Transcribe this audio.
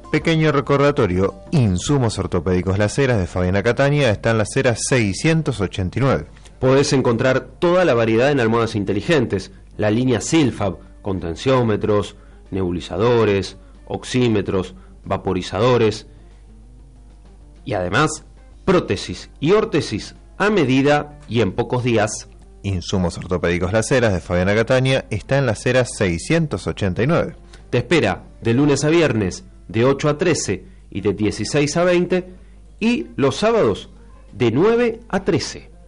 Pequeño recordatorio, Insumos Ortopédicos Las Heras de Fabiana Catania está en Las Heras 689. Podés encontrar toda la variedad en almohadas inteligentes, la línea Silfab, con tensiómetros, nebulizadores, oxímetros, vaporizadores y además prótesis y órtesis a medida y en pocos días. Insumos Ortopédicos Las Heras de Fabiana Catania está en Las Heras 689. Te espera de lunes a viernes de 8 a 13 y de 16 a 20 y los sábados de 9 a 13.